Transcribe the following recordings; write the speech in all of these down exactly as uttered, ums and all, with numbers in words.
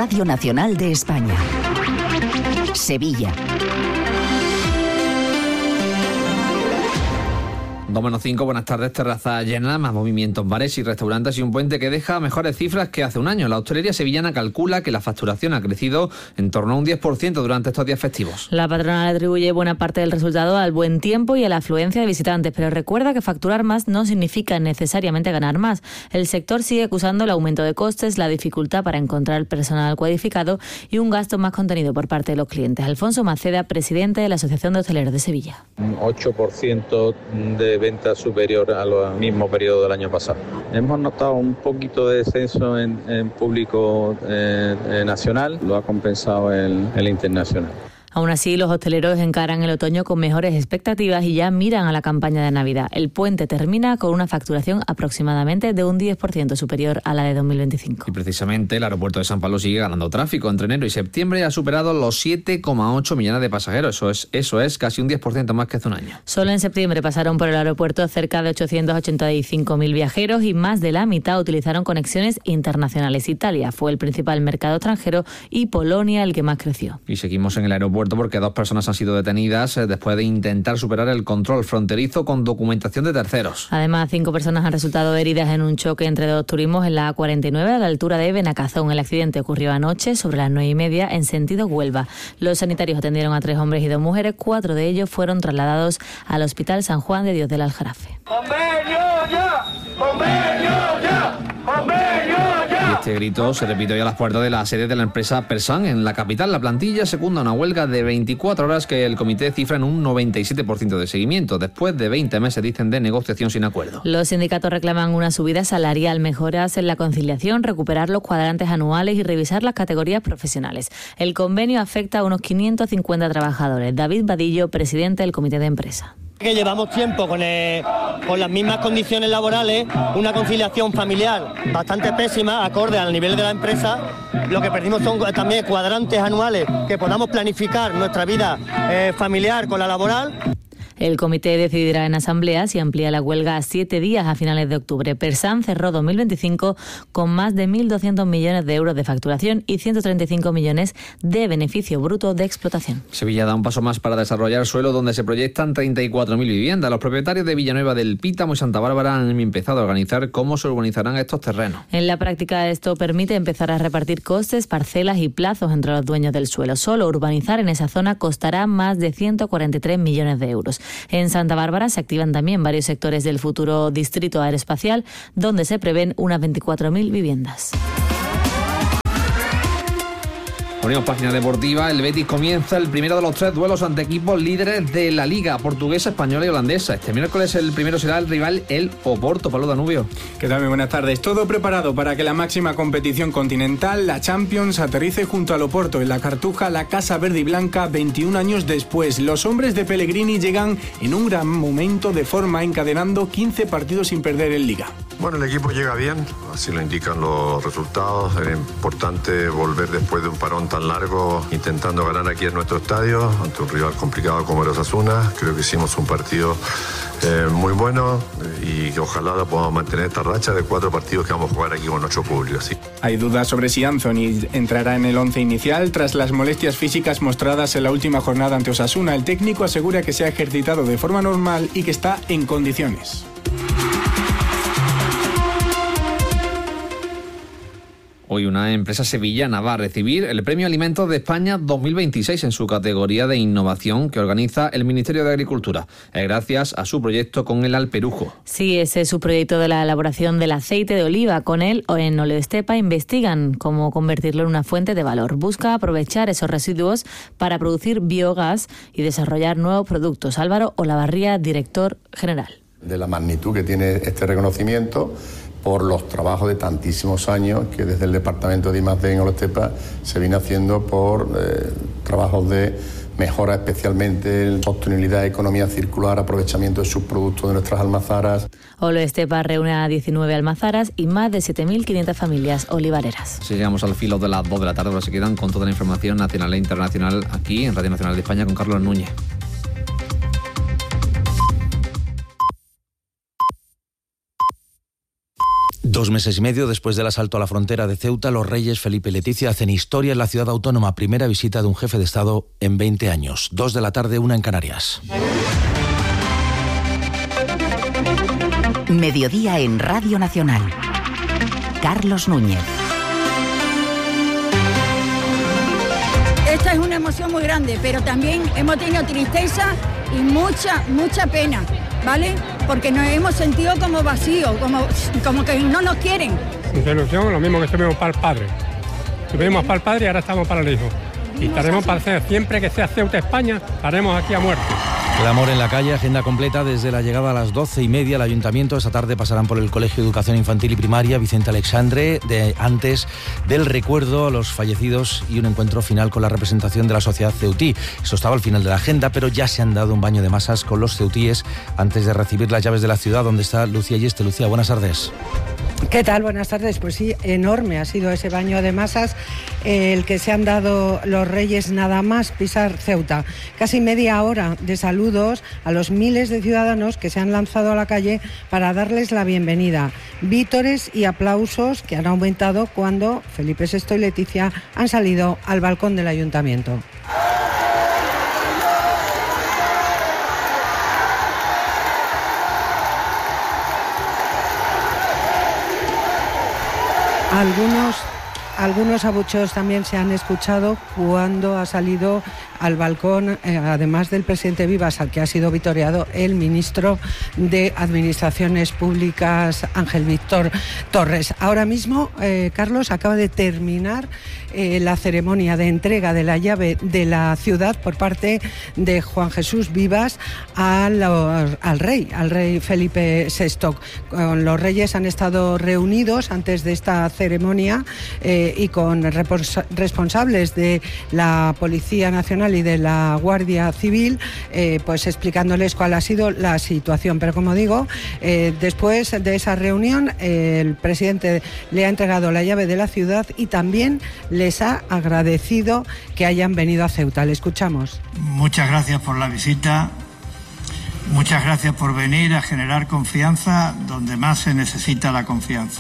Radio Nacional de España. Sevilla. dos menos cinco, buenas tardes. Terraza llena, más movimientos, bares y restaurantes y un puente que deja mejores cifras que hace un año. La hostelería sevillana calcula que la facturación ha crecido en torno a un diez por ciento durante estos días festivos. La patronal atribuye buena parte del resultado al buen tiempo y a la afluencia de visitantes, pero recuerda que facturar más no significa necesariamente ganar más. El sector sigue acusando el aumento de costes, la dificultad para encontrar personal cualificado y un gasto más contenido por parte de los clientes. Alfonso Maceda, presidente de la Asociación de Hosteleros de Sevilla. Un ocho por ciento de venta superior al mismo periodo del año pasado. Hemos notado un poquito de descenso en, en público eh, eh, nacional, lo ha compensado el, el internacional. Aún así, los hosteleros encaran el otoño con mejores expectativas y ya miran a la campaña de Navidad. El puente termina con una facturación aproximadamente de un diez por ciento superior a la de dos mil veinticinco. Y precisamente el aeropuerto de San Pablo sigue ganando tráfico. Entre enero y septiembre ha superado los siete coma ocho millones de pasajeros. Eso es, eso es casi un diez por ciento más que hace un año. Solo en septiembre pasaron por el aeropuerto cerca de ochocientos ochenta y cinco mil viajeros y más de la mitad utilizaron conexiones internacionales. Italia fue el principal mercado extranjero y Polonia el que más creció. Y seguimos en el aeropuerto porque dos personas han sido detenidas después de intentar superar el control fronterizo con documentación de terceros. Además, cinco personas han resultado heridas en un choque entre dos turismos en la A cuarenta y nueve a la altura de Benacazón. El accidente ocurrió anoche sobre las nueve y media en sentido Huelva. Los sanitarios atendieron a tres hombres y dos mujeres. Cuatro de ellos fueron trasladados al Hospital San Juan de Dios del Aljarafe. ¡Convenio ya! ¡Convenio ya! ¡Convenio ya! Y este grito se repitió ya a las puertas de la sede de la empresa Persan en la capital. La plantilla secunda una huelga de veinticuatro horas que el comité cifra en un noventa y siete por ciento de seguimiento, después de veinte meses, dicen, de negociación sin acuerdo. Los sindicatos reclaman una subida salarial, mejoras en la conciliación, recuperar los cuadrantes anuales y revisar las categorías profesionales. El convenio afecta a unos quinientos cincuenta trabajadores. David Vadillo, presidente del comité de empresa. Que llevamos tiempo con, el, con las mismas condiciones laborales, una conciliación familiar bastante pésima, acorde al nivel de la empresa. Lo que perdimos son también cuadrantes anuales, que podamos planificar nuestra vida eh, familiar con la laboral. El comité decidirá en asamblea si amplía la huelga a siete días a finales de octubre. Persan cerró dos mil veinticinco con más de mil doscientos millones de euros de facturación y ciento treinta y cinco millones de beneficio bruto de explotación. Sevilla da un paso más para desarrollar suelo donde se proyectan treinta y cuatro mil viviendas. Los propietarios de Villanueva del Pítamo y Santa Bárbara han empezado a organizar cómo se urbanizarán estos terrenos. En la práctica, esto permite empezar a repartir costes, parcelas y plazos entre los dueños del suelo. Solo urbanizar en esa zona costará más de ciento cuarenta y tres millones de euros. En Santa Bárbara se activan también varios sectores del futuro distrito aeroespacial, donde se prevén unas veinticuatro mil viviendas. Ponemos página deportiva. El Betis comienza el primero de los tres duelos ante equipos líderes de la Liga portuguesa, española y holandesa. Este miércoles el primero será el rival, el Oporto. Pablo Danubio. ¿Qué tal? Muy buenas tardes. Todo preparado para que la máxima competición continental, la Champions, aterrice junto al Oporto en la Cartuja, la Casa Verde y Blanca, veintiún años después. Los hombres de Pellegrini llegan en un gran momento de forma, encadenando quince partidos sin perder en Liga. Bueno, el equipo llega bien, así lo indican los resultados. Es importante volver después de un parón tan largo, intentando ganar aquí en nuestro estadio, ante un rival complicado como el Osasuna. Creo que hicimos un partido eh, muy bueno y que ojalá podamos mantener esta racha de cuatro partidos que vamos a jugar aquí con nuestro público. ¿Sí? Hay dudas sobre si Anthony entrará en el once inicial tras las molestias físicas mostradas en la última jornada ante Osasuna. El técnico asegura que se ha ejercitado de forma normal y que está en condiciones. Hoy una empresa sevillana va a recibir el Premio Alimentos de España dos mil veintiséis en su categoría de innovación que organiza el Ministerio de Agricultura. Es gracias a su proyecto con el alperujo. Sí, ese es su proyecto de la elaboración del aceite de oliva. Con él, o en Oleoestepa, investigan cómo convertirlo en una fuente de valor. Busca aprovechar esos residuos para producir biogás y desarrollar nuevos productos. Álvaro Olavarría, director general. De la magnitud que tiene este reconocimiento, por los trabajos de tantísimos años que desde el departamento de I más D en Oleoestepa se viene haciendo por eh, trabajos de mejora, especialmente en sostenibilidad, economía circular, aprovechamiento de subproductos de nuestras almazaras. Oleoestepa reúne a diecinueve almazaras y más de siete mil quinientas familias olivareras. Si llegamos al filo de las dos de la tarde, ahora se quedan con toda la información nacional e internacional aquí en Radio Nacional de España con Carlos Núñez. Dos Dos meses y medio después del asalto a la frontera de Ceuta, los reyes Felipe y Leticia hacen historia en la ciudad autónoma. Primera visita de un jefe de Estado en veinte años. Dos de la tarde, una en Canarias. Mediodía en Radio Nacional. Carlos Núñez. Esta es una emoción muy grande, pero también hemos tenido tristeza y mucha, mucha pena, ¿vale? Porque nos hemos sentido como vacíos, como, como que no nos quieren. Ilusión, lo mismo que estuvimos para el padre. Estuvimos para el padre y ahora estamos para el hijo. Y estaremos para hacer, siempre que sea Ceuta, España, estaremos aquí a muerte. Clamor en la calle, agenda completa desde la llegada a las doce y media al Ayuntamiento. Esta tarde pasarán por el Colegio de Educación Infantil y Primaria Vicente Alexandre, de, antes del recuerdo a los fallecidos y un encuentro final con la representación de la sociedad ceutí. Eso estaba al final de la agenda, pero ya se han dado un baño de masas con los ceutíes antes de recibir las llaves de la ciudad, donde está Lucía Yeste. Lucía, buenas tardes. ¿Qué tal? Buenas tardes. Pues sí, enorme ha sido ese baño de masas, eh, el que se han dado los reyes nada más pisar Ceuta. Casi media hora de saludos a los miles de ciudadanos que se han lanzado a la calle para darles la bienvenida. Vítores y aplausos que han aumentado cuando Felipe sexto y Leticia han salido al balcón del Ayuntamiento. Algunos, algunos abucheos también se han escuchado cuando ha salido al balcón, eh, además del presidente Vivas, al que ha sido vitoreado el ministro de Administraciones Públicas, Ángel Víctor Torres. Ahora mismo, eh, Carlos, acaba de terminar eh, la ceremonia de entrega de la llave de la ciudad por parte de Juan Jesús Vivas al, al rey, al rey Felipe sexto. Con los reyes han estado reunidos antes de esta ceremonia eh, y con repos- responsables de la Policía Nacional y de la Guardia Civil, eh, pues explicándoles cuál ha sido la situación. Pero como digo, eh, después de esa reunión, eh, el presidente le ha entregado la llave de la ciudad y también les ha agradecido que hayan venido a Ceuta. Le escuchamos. Muchas gracias por la visita. Muchas gracias por venir a generar confianza donde más se necesita la confianza.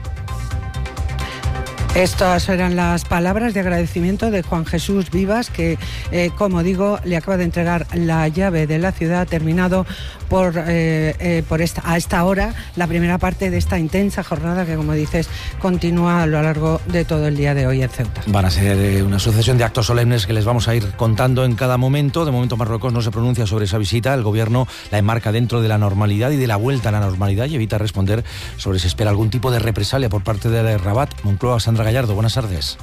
Estas eran las palabras de agradecimiento de Juan Jesús Vivas, que, eh, como digo, le acaba de entregar la llave de la ciudad, terminado por, eh, eh, por esta, a esta hora la primera parte de esta intensa jornada que, como dices, continúa a lo largo de todo el día de hoy en Ceuta. Van a ser eh, una sucesión de actos solemnes que les vamos a ir contando en cada momento. De momento Marruecos no se pronuncia sobre esa visita. El gobierno la enmarca dentro de la normalidad y de la vuelta a la normalidad y evita responder sobre si espera algún tipo de represalia por parte de Rabat. Moncloa, Sandra Gallardo, buenas tardes.